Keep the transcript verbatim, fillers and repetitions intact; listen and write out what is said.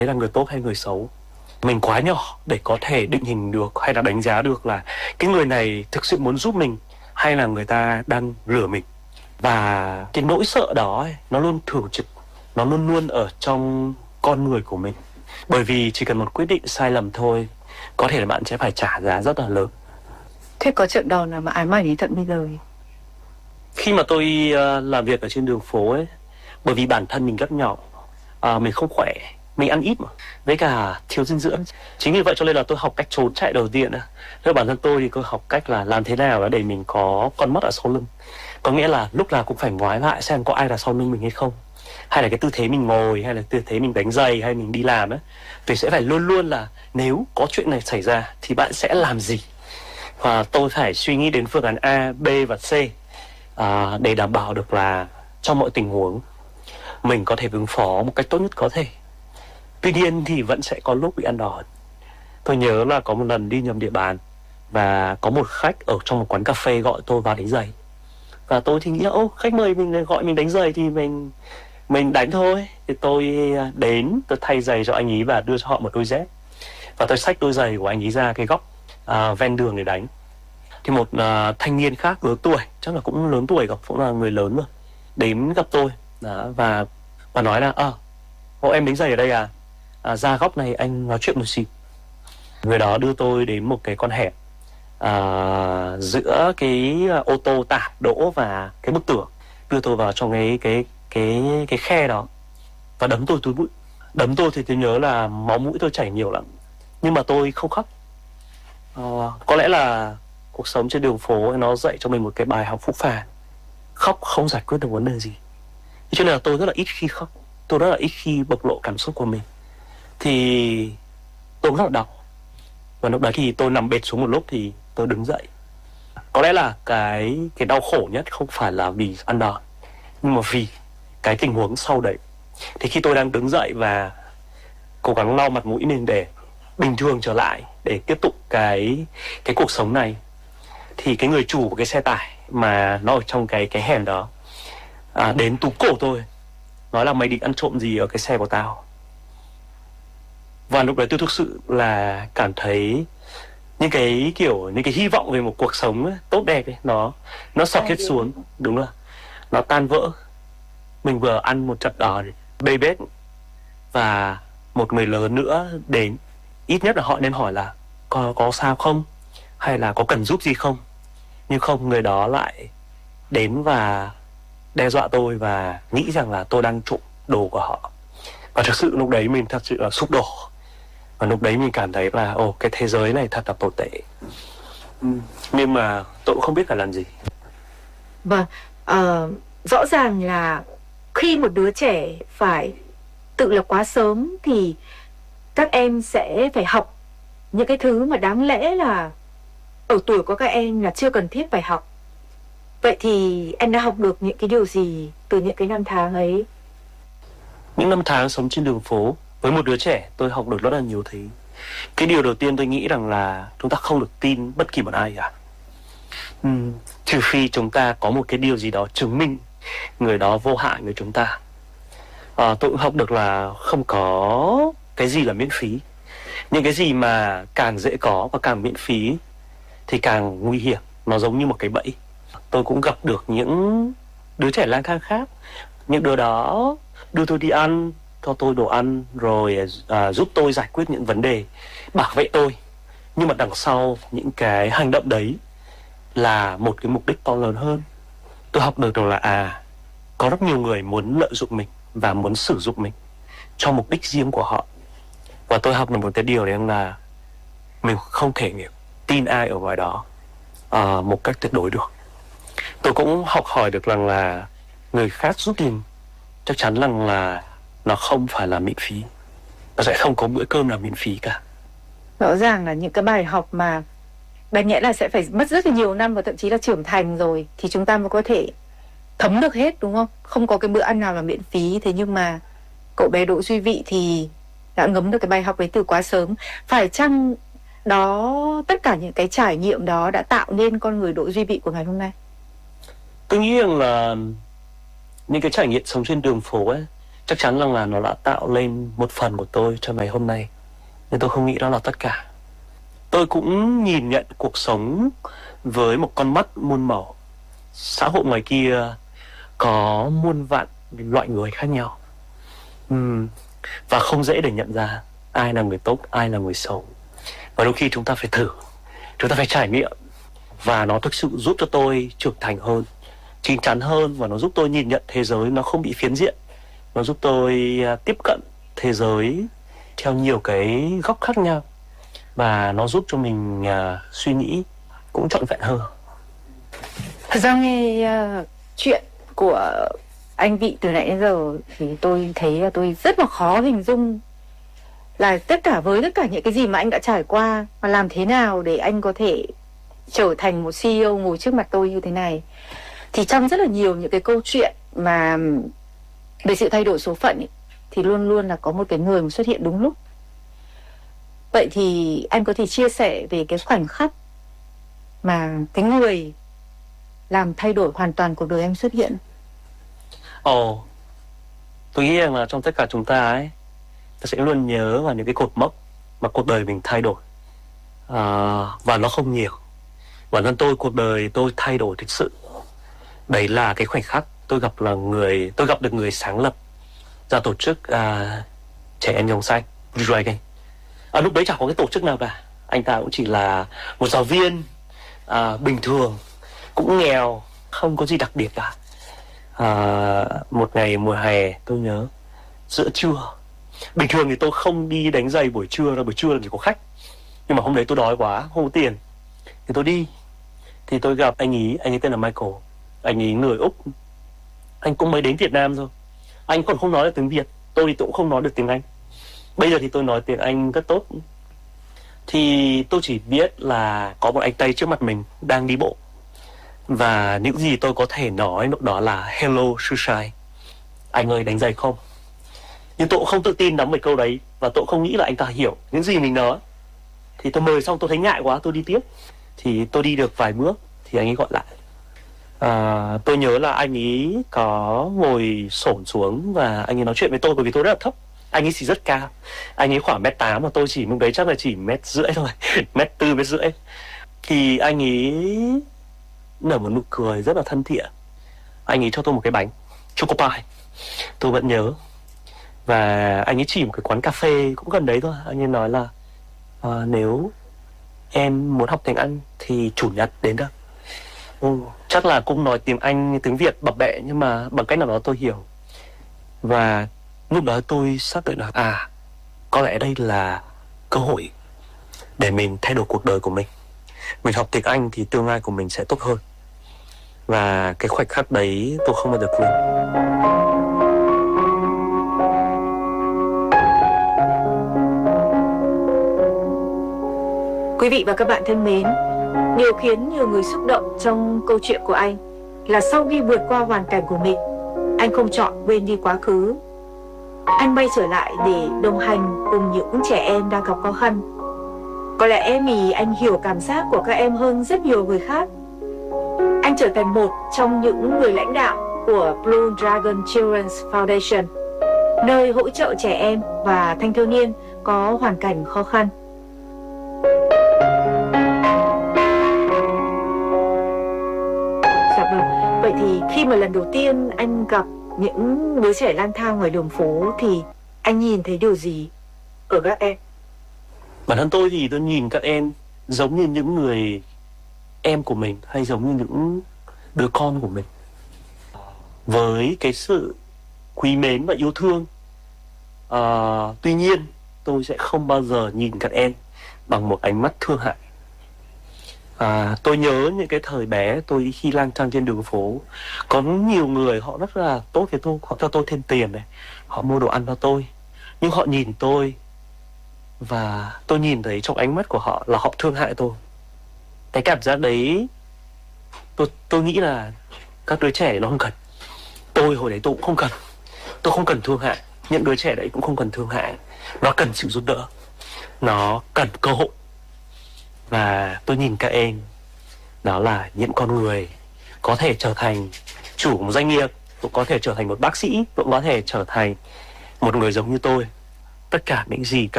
đấy là người tốt hay người xấu. Mình quá nhỏ để có thể định hình được hay là đánh giá được là cái người này thực sự muốn giúp mình hay là người ta đang lừa mình. Và cái nỗi sợ đó ấy, nó luôn thường trực, nó luôn luôn ở trong con người của mình. Bởi vì chỉ cần một quyết định sai lầm thôi, có thể là bạn sẽ phải trả giá rất là lớn. Thế có trận đòn nào mà ám ảnh đến tận bây giờ? Khi mà tôi uh, làm việc ở trên đường phố ấy, bởi vì bản thân mình rất nhỏ, uh, mình không khỏe, mình ăn ít mà, với cả thiếu dinh dưỡng. Chính vì vậy cho nên là tôi học cách trốn chạy đầu tiên. Với bản thân tôi thì tôi học cách là làm thế nào đó để mình có con mắt ở sau lưng. Có nghĩa là lúc nào cũng phải ngoái lại xem có ai là sau lưng mình hay không. Hay là cái tư thế mình ngồi, hay là tư thế mình đánh giày, hay mình đi làm ấy, thì sẽ phải luôn luôn là nếu có chuyện này xảy ra thì bạn sẽ làm gì. Và tôi phải suy nghĩ đến phương án A, B và C à, để đảm bảo được là trong mọi tình huống mình có thể ứng phó một cách tốt nhất có thể. Tuy nhiên thì vẫn sẽ có lúc bị ăn đòn. Tôi nhớ là có một lần đi nhầm địa bàn và có một khách ở trong một quán cà phê gọi tôi vào đánh giày. Và tôi thì nghĩ ô, khách mời mình gọi mình đánh giày thì mình mình đánh thôi. Thì tôi đến, tôi thay giày cho anh ấy và đưa cho họ một đôi dép. Và tôi xách đôi giày của anh ấy ra cái góc à, ven đường để đánh. Thì một à, thanh niên khác lớn tuổi, chắc là cũng lớn tuổi, cũng là người lớn rồi, đến gặp tôi đó, và và nói là ờ, à, em đánh giày ở đây à? à ra góc này anh nói chuyện một xíu. Người đó đưa tôi đến một cái con hẻm à, giữa cái ô tô tải đỗ và cái bức tường, đưa tôi vào trong cái cái cái cái khe đó và đấm tôi túi bụi. Đấm tôi thì tôi nhớ là máu mũi tôi chảy nhiều lắm, nhưng mà tôi không khóc. à, có lẽ là cuộc sống trên đường phố nó dạy cho mình một cái bài học phũ phàng: khóc không giải quyết được vấn đề gì. Cho nên là tôi rất là ít khi khóc, tôi rất là ít khi bộc lộ cảm xúc của mình. Thì tôi rất là đau, và lúc đấy thì tôi nằm bệt xuống một lúc thì tôi đứng dậy. Có lẽ là cái cái đau khổ nhất không phải là vì ăn đòn, nhưng mà vì cái tình huống sau đấy. Thì khi tôi đang đứng dậy và cố gắng lau mặt mũi mình để bình thường trở lại, để tiếp tục cái cái cuộc sống này, thì cái người chủ của cái xe tải mà nó ở trong cái cái hẻm đó à, đến túm cổ tôi, nói là mày định ăn trộm gì ở cái xe của tao. Và lúc đấy tôi thực sự là cảm thấy những cái kiểu những cái hy vọng về một cuộc sống ấy, tốt đẹp ấy, nó nó sập hết xuống. Đúng là nó tan vỡ. Mình vừa ăn một trận đòn bê bết, và một người lớn nữa đến, ít nhất là họ nên hỏi là có có sao không, hay là có cần giúp gì không. Nhưng không, người đó lại đến và đe dọa tôi và nghĩ rằng là tôi đang trộm đồ của họ. Và thực sự lúc đấy mình thật sự là sụp đổ. Và lúc đấy mình cảm thấy là ồ, cái thế giới này thật là tồi tệ. ừ. Nhưng mà tôi cũng không biết phải làm gì. Vâng, uh, rõ ràng là khi một đứa trẻ phải tự lập quá sớm thì các em sẽ phải học những cái thứ mà đáng lẽ là ở tuổi của các em là chưa cần thiết phải học. Vậy thì em đã học được những cái điều gì từ những cái năm tháng ấy? Những năm tháng sống trên đường phố với một đứa trẻ, tôi học được rất là nhiều thứ. Cái điều đầu tiên tôi nghĩ rằng là chúng ta không được tin bất kỳ một ai cả. ừ, Trừ phi chúng ta có một cái điều gì đó chứng minh người đó vô hại với chúng ta. à, Tôi cũng học được là không có cái gì là miễn phí. Những cái gì mà càng dễ có và càng miễn phí thì càng nguy hiểm. Nó giống như một cái bẫy. Tôi cũng gặp được những đứa trẻ lang thang khác. Những đứa đó đưa tôi đi ăn, cho tôi đồ ăn, rồi à, giúp tôi giải quyết những vấn đề, bảo vệ tôi. Nhưng mà đằng sau những cái hành động đấy là một cái mục đích to lớn hơn. Tôi học được rằng là à, có rất nhiều người muốn lợi dụng mình và muốn sử dụng mình cho mục đích riêng của họ. Và tôi học được một cái điều đấy là mình không thể tin ai ở ngoài đó à, một cách tuyệt đối được. Tôi cũng học hỏi được rằng là người khác giúp mình chắc chắn rằng là nó không phải là miễn phí. Nó sẽ không có bữa cơm nào miễn phí cả. Rõ ràng là những cái bài học mà đáng nhẽ là sẽ phải mất rất là nhiều năm và thậm chí là trưởng thành rồi thì chúng ta mới có thể thấm được hết, đúng không? Không có cái bữa ăn nào là miễn phí. Thế nhưng mà cậu bé Đỗ Duy Vị thì đã ngấm được cái bài học ấy từ quá sớm. Phải chăng đó, tất cả những cái trải nghiệm đó đã tạo nên con người Đỗ Duy Vị của ngày hôm nay? Tôi nghĩ rằng là những cái trải nghiệm sống trên đường phố ấy chắc chắn rằng là nó đã tạo lên một phần của tôi cho ngày hôm nay, nhưng tôi không nghĩ đó là tất cả. Tôi cũng nhìn nhận cuộc sống với một con mắt muôn màu. Xã hội ngoài kia có muôn vạn loại người khác nhau, uhm, và không dễ để nhận ra ai là người tốt, ai là người xấu. Và đôi khi chúng ta phải thử, chúng ta phải trải nghiệm. Và nó thực sự giúp cho tôi trưởng thành hơn, chín chắn hơn, và nó giúp tôi nhìn nhận thế giới nó không bị phiến diện. Nó giúp tôi uh, tiếp cận thế giới theo nhiều cái góc khác nhau. Và nó giúp cho mình uh, suy nghĩ cũng trọn vẹn hơn. Thật ra nghe uh, chuyện của anh Vị từ nãy đến giờ thì tôi thấy là tôi rất là khó hình dung là tất cả với tất cả những cái gì mà anh đã trải qua, và làm thế nào để anh có thể trở thành một xê e ô ngồi trước mặt tôi như thế này. Thì trong rất là nhiều những cái câu chuyện mà về sự thay đổi số phận ấy, thì luôn luôn là có một cái người mà xuất hiện đúng lúc. Vậy thì anh có thể chia sẻ về cái khoảnh khắc mà cái người làm thay đổi hoàn toàn cuộc đời em xuất hiện? Ồ, oh, tôi nghĩ rằng là trong tất cả chúng ta ấy, ta sẽ luôn nhớ vào những cái cột mốc mà cuộc đời mình thay đổi, à, và nó không nhiều. Bản thân tôi, cuộc đời tôi thay đổi thực sự. Đấy là cái khoảnh khắc tôi gặp là người tôi gặp được người sáng lập ra tổ chức à, trẻ em Dòng Xanh Dragon. À, lúc đấy chẳng có cái tổ chức nào cả. Anh ta cũng chỉ là một giáo viên à, bình thường, cũng nghèo, không có gì đặc biệt cả. À, một ngày mùa hè tôi nhớ, giữa trưa. Bình thường thì tôi không đi đánh giày buổi trưa, là buổi trưa là chỉ có khách. Nhưng mà hôm đấy tôi đói quá, không có tiền, thì tôi đi. Thì tôi gặp anh ý, anh ấy tên là Michael. Anh ấy người Úc, anh cũng mới đến Việt Nam thôi. Anh còn không nói được tiếng Việt, tôi thì tôi cũng không nói được tiếng Anh. Bây giờ thì tôi nói tiếng Anh rất tốt. Thì tôi chỉ biết là có một anh Tây trước mặt mình đang đi bộ, và những gì tôi có thể nói lúc đó là hello Sushai, anh ơi đánh giày không. Nhưng tôi cũng không tự tin lắm về câu đấy, và tôi cũng không nghĩ là anh ta hiểu những gì mình nói. Thì tôi mời xong tôi thấy ngại quá, tôi đi tiếp. Thì tôi đi được vài bước thì anh ấy gọi lại. à, Tôi nhớ là anh ấy có ngồi xổm xuống và anh ấy nói chuyện với tôi, bởi vì tôi rất là thấp. Anh ấy chỉ rất cao, anh ấy khoảng mét tám, mà tôi chỉ lúc đấy chắc là chỉ mét rưỡi thôi, mét tư, mét rưỡi. Thì anh ấy nở một nụ cười rất là thân thiện. Anh ấy cho tôi một cái bánh choco pie, tôi vẫn nhớ. Và anh ấy chỉ một cái quán cà phê cũng gần đấy thôi. Anh ấy nói là à, nếu em muốn học tiếng Anh thì chủ nhật đến đâu. ừ, Chắc là cũng nói tiếng Anh, tiếng Việt bập bẹ, nhưng mà bằng cách nào đó tôi hiểu. Và lúc đó tôi xác định là à, có lẽ đây là cơ hội để mình thay đổi cuộc đời của mình. Mình học tiếng Anh thì tương lai của mình sẽ tốt hơn. Và cái khoảnh khắc đấy tôi không bao giờ quên. Quý vị và các bạn thân mến, điều khiến nhiều người xúc động trong câu chuyện của anh là sau khi vượt qua hoàn cảnh của mình, anh không chọn quên đi quá khứ. Anh bay trở lại để đồng hành cùng những trẻ em đang gặp khó khăn. Có lẽ vì anh hiểu cảm giác của các em hơn rất nhiều người khác. Anh trở thành một trong những người lãnh đạo của Blue Dragon Children's Foundation, nơi hỗ trợ trẻ em và thanh thiếu niên có hoàn cảnh khó khăn. Dạ vâng. Vậy thì khi mà lần đầu tiên anh gặp những đứa trẻ lang thang ngoài đường phố thì anh nhìn thấy điều gì ở các em? Bản thân tôi thì tôi nhìn các em giống như những người em của mình, hay giống như những đứa con của mình, với cái sự quý mến và yêu thương. à, Tuy nhiên tôi sẽ không bao giờ nhìn các em bằng một ánh mắt thương hại. à, Tôi nhớ những cái thời bé tôi khi lang thang trên đường phố, có nhiều người họ rất là tốt với tôi, họ cho tôi thêm tiền này, họ mua đồ ăn cho tôi. Nhưng họ nhìn tôi và tôi nhìn thấy trong ánh mắt của họ là họ thương hại tôi. Cái cảm giác đấy tôi, tôi nghĩ là các đứa trẻ nó không cần. Tôi hồi đấy tôi cũng không cần. Tôi không cần thương hại. Những đứa trẻ đấy cũng không cần thương hại. Nó cần sự giúp đỡ, nó cần cơ hội. Và tôi nhìn các em, đó là những con người có thể trở thành chủ một doanh nghiệp, cũng có thể trở thành một bác sĩ, cũng có thể trở thành một người giống như tôi. Tất cả những gì các